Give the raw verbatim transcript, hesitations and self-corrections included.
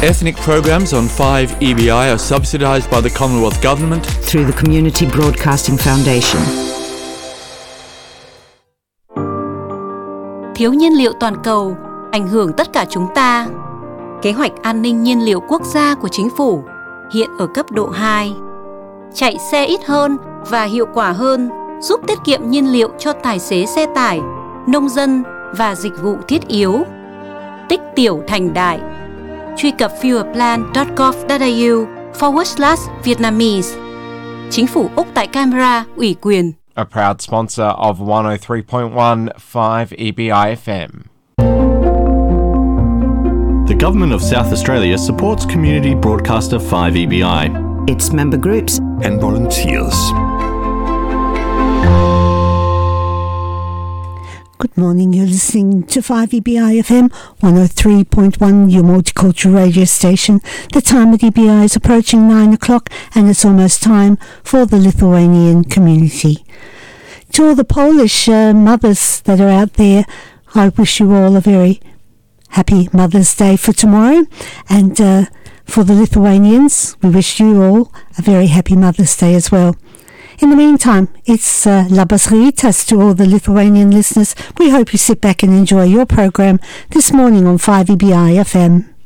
Ethnic programs on five E B I are subsidised by the Commonwealth Government through the Community Broadcasting Foundation. Thiếu nhiên liệu toàn cầu ảnh hưởng tất cả chúng ta. Kế hoạch an ninh nhiên liệu quốc gia của chính phủ hiện ở cấp độ hai. Chạy xe ít hơn và hiệu quả hơn giúp tiết kiệm nhiên liệu cho tài xế xe tải, nông dân và dịch vụ thiết yếu. Tích tiểu thành đại. Truy cập fuelplan chấm gov chấm a u forward slash Vietnamese. Chính phủ Úc tại Canberra ủy quyền. A proud sponsor of one oh three point one five E B I F M. The Government of South Australia supports community broadcaster five E B I, its member groups and volunteers. Good morning, you're listening to five E B I F M one oh three point one, your multicultural radio station. The time at E B I is approaching nine o'clock and it's almost time for the Lithuanian community. To all the Polish uh, mothers that are out there, I wish you all a very happy Mother's Day for tomorrow. And uh, for the Lithuanians, we wish you all a very happy Mother's Day as well. In the meantime, it's uh, Labas Rytas to all the Lithuanian listeners. We hope you sit back and enjoy your program this morning on five E B I F M.